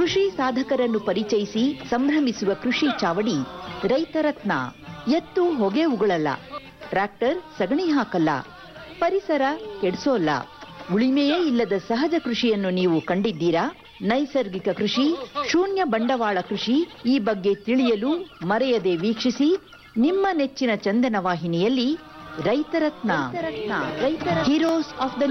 ಕೃಷಿ ಸಾಧಕರನ್ನು ಪರಿಚಯಿಸಿ ಸಂಭ್ರಮಿಸುವ ಕೃಷಿ ಚಾವಡಿ ರೈತರತ್ನ. ಎತ್ತು ಹೊಗೆ ಉಗುಳಲ್ಲ, ಟ್ರ್ಯಾಕ್ಟರ್ ಸಗಣಿ ಹಾಕಲ್ಲ, ಪರಿಸರ ಕೆಡಿಸೋಲ್ಲ. ಉಳಿಮೆಯೇ ಇಲ್ಲದ ಸಹಜ ಕೃಷಿಯನ್ನು ನೀವು ಕಂಡಿದ್ದೀರಾ? ನೈಸರ್ಗಿಕ ಕೃಷಿ, ಶೂನ್ಯ ಬಂಡವಾಳ ಕೃಷಿ ಈ ಬಗ್ಗೆ ತಿಳಿಯಲು ಮರೆಯದೆ ವೀಕ್ಷಿಸಿ ನಿಮ್ಮ ನೆಚ್ಚಿನ ಚಂದನ ವಾಹಿನಿಯಲ್ಲಿ ರೈತರತ್ನ. Heroes of the